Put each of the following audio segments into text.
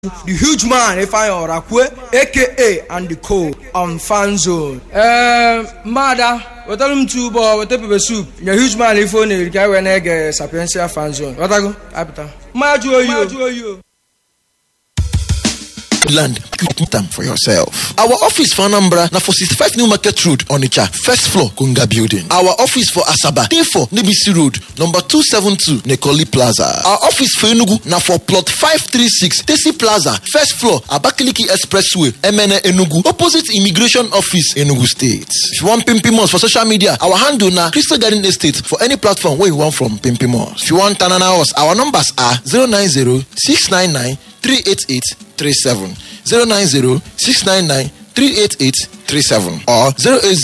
the huge man Ifeanyi Orakwe, aka and the co on Fan Zone. Mada, what them two boy, what pepper soup? The huge man Ifeanyi the guy when I get Sapientia Fan Zone. What I go? Apita. You. Land them for yourself. Our office for Anambra na for 65 New Market Road, Onitsha, first floor, Kunga Building. Our office for Asaba, T4, Nibisi Road, number 272, Nekoli Plaza. Our office for Enugu na for plot 536, Tesi Plaza, first floor, Abakaliki Expressway, MN Enugu, opposite Immigration Office, Enugu State. If you want Pimpimos for social media, our handle na Crystal Garden Estate for any platform where you want from Pimpimos. If you want Tanana House, our numbers are 090 699 38837 090-699-38837 or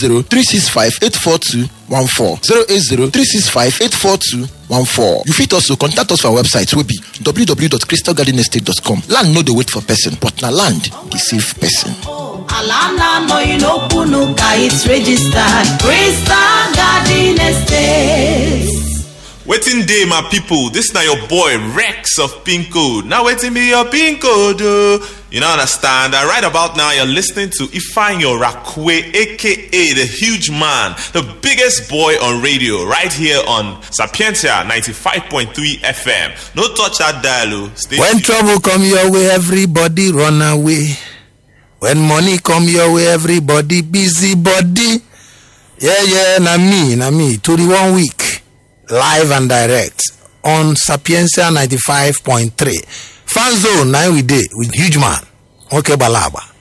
080-365-84214 080-365-84214. You fit also contact us for our website will be www.crystalgardenestate.com. Land no dey wait for person, but na land dey save person. Alana no you know Punuka, it's registered Crystal Garden Estate. Waiting day, my people. This now your boy Rex of Pin Code. Now waiting me your Pin Code. You don't understand. Right about now, you're listening to Ifeanyi Orakwe, aka the huge man, the biggest boy on radio, right here on Sapientia 95.3 FM. No touch that dial. When trouble come your way, everybody run away. When money come your way, everybody busy body. Yeah, na me. 21 week. Live and direct on Sapientia 95.3 Fan Zone. Now we did with huge man. Okay, Balaba.